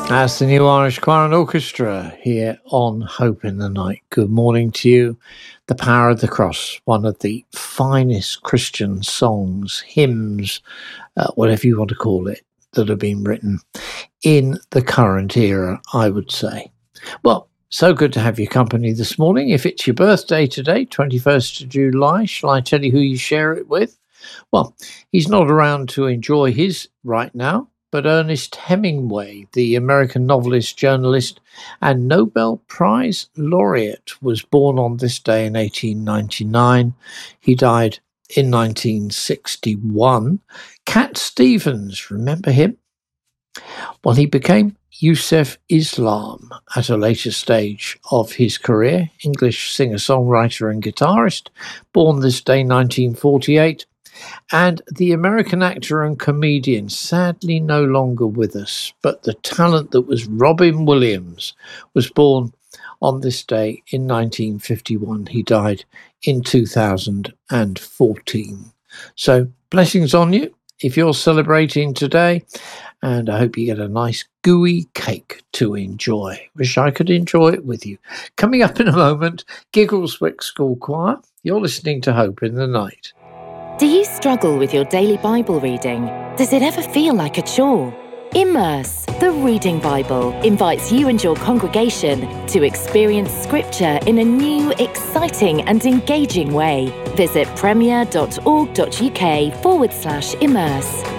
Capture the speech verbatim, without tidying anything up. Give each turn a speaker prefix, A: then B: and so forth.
A: That's the New Irish Choir and Orchestra here on Hope in the Night. Good morning to you. The Power of the Cross, one of the finest Christian songs, hymns, uh, whatever you want to call it, that have been written in the current era, I would say. Well, so good to have your company this morning. If it's your birthday today, twenty-first of July, shall I tell you who you share it with? Well, he's not around to enjoy his right now, but Ernest Hemingway, the American novelist, journalist, and Nobel Prize laureate, was born on this day in eighteen ninety-nine. He died in nineteen sixty-one. Cat Stevens, remember him? Well, he became Yusuf Islam at a later stage of his career, English singer-songwriter and guitarist, born this day nineteen forty-eight. And the American actor and comedian, sadly no longer with us, but the talent that was Robin Williams, was born on this day in nineteen fifty-one. He died in two thousand fourteen. So blessings on you if you're celebrating today, and I hope you get a nice gooey cake to enjoy. Wish I could enjoy it with you. Coming up in a moment, Giggleswick School Choir. You're listening to Hope in the Night.
B: Do you struggle with your daily Bible reading? Does it ever feel like a chore? Immerse, the Reading Bible, invites you and your congregation to experience Scripture in a new, exciting and engaging way. Visit premier.org.uk forward slash immerse.